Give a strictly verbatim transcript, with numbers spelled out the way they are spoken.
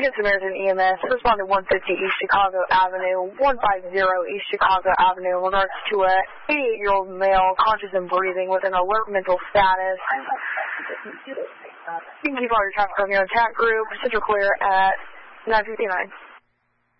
Good Samaritan E M S, respond to one fifty East Chicago Avenue, one fifty East Chicago Avenue in regards to a eighty-eight-year-old male conscious and breathing with an alert mental status. You can keep all your traffic on your chat group. Central clear at nine fifty-nine.